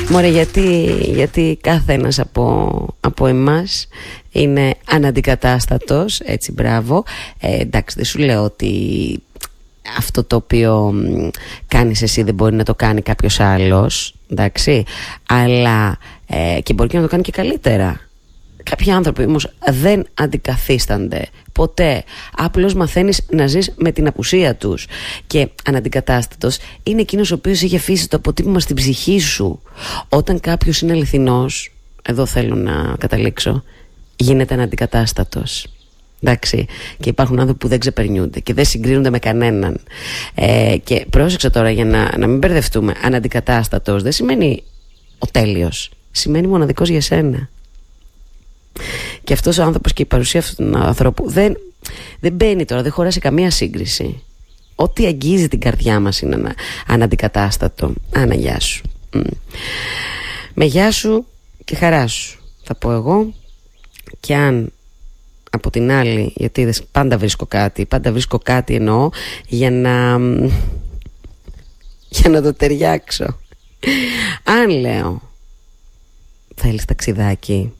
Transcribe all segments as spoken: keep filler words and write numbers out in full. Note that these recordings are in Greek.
Μωρέ, γιατί, γιατί κάθε ένας από, από εμάς είναι αναντικατάστατος, έτσι, μπράβο. ε, Εντάξει, δεν σου λέω ότι αυτό το οποίο κάνεις εσύ δεν μπορεί να το κάνει κάποιος άλλος, εντάξει, αλλά ε, και μπορεί και να το κάνει και καλύτερα. Κάποιοι άνθρωποι όμως δεν αντικαθίστανται ποτέ. Απλώς μαθαίνεις να ζεις με την απουσία τους. Και αναντικατάστατος είναι εκείνος ο οποίος έχει αφήσει το αποτύπωμα στην ψυχή σου. Όταν κάποιος είναι αληθινός, εδώ θέλω να καταλήξω, γίνεται αναντικατάστατος. Εντάξει, και υπάρχουν άνθρωποι που δεν ξεπερνιούνται και δεν συγκρίνονται με κανέναν. ε, Και πρόσεξε τώρα, για να, να μην μπερδευτούμε. Αναντικατάστατος δεν σημαίνει ο τέλειος, σημαίνει μοναδικός για σένα. Και αυτός ο άνθρωπος και η παρουσία αυτού του ανθρώπου δεν, δεν μπαίνει τώρα, δεν χωράει σε καμία σύγκριση. Ό,τι αγγίζει την καρδιά μας είναι ανα, αναντικατάστατο. Άνα, γεια σου. Mm. Με γεια σου και χαρά σου, θα πω εγώ. Και αν από την άλλη, γιατί πάντα βρίσκω κάτι, πάντα βρίσκω κάτι εννοώ, για να, για να το ταιριάξω. Αν λέω, θέλεις ταξιδάκι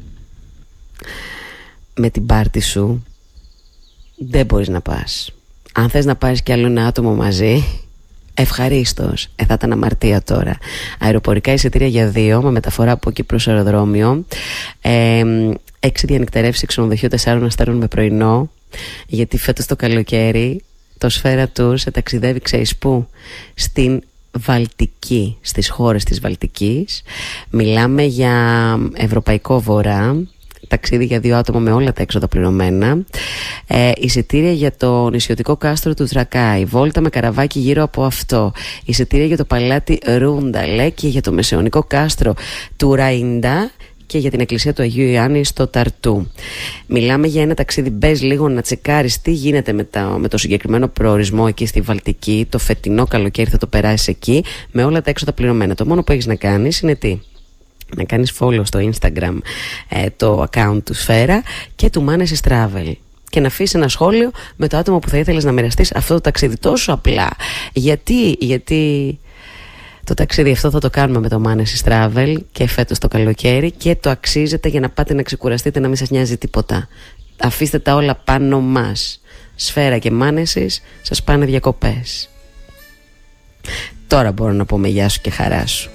με την πάρτι σου, δεν μπορείς να πας. Αν θες να πάρεις κι άλλο ένα άτομο μαζί, ευχαρίστως. Ε, θα ήταν αμαρτία τώρα. Αεροπορικά εισιτήρια για δύο, με μεταφορά από εκεί προς αεροδρόμιο, ε, έξι διανυκτερεύσεις σε ξενοδοχείο τεσσάρων αστέρων με πρωινό. Γιατί φέτος το καλοκαίρι το Σφαίρα Tour σε ταξιδεύει, ξέρεις πού? Στην Βαλτική, στις χώρες της Βαλτικής. Μιλάμε για ευρωπαϊκό βορρά, ταξίδι για δύο άτομα με όλα τα έξοδα πληρωμένα, ε, εισιτήρια για το νησιωτικό κάστρο του Τρακάι, βόλτα με καραβάκι γύρω από αυτό, εισιτήρια για το παλάτι Ρούνταλε και για το μεσαιωνικό κάστρο του Ραϊντά και για την εκκλησία του Αγίου Ιωάννη στο Ταρτού. Μιλάμε για ένα ταξίδι, μπες λίγο να τσεκάρεις τι γίνεται με, τα, με το συγκεκριμένο προορισμό εκεί στη Βαλτική. Το φετινό καλοκαίρι θα το περάσεις εκεί με όλα τα έξοδα πληρωμένα. Το μόνο που έχεις να κάνεις είναι τι? Να κάνεις follow στο Instagram ε, το account του Σφαίρα και του Manesis Travel και να αφήσεις ένα σχόλιο με το άτομο που θα ήθελες να μοιραστείς αυτό το ταξίδι. Τόσο απλά. Γιατί, γιατί το ταξίδι αυτό θα το κάνουμε με το Manesis Travel και φέτος το καλοκαίρι και το αξίζετε για να πάτε να ξεκουραστείτε, να μην σας νοιάζει τίποτα. Αφήστε τα όλα πάνω μας. Σφαίρα και Manesis σας πάνε διακοπές. Τώρα μπορώ να πω με γεια σου και χαρά σου.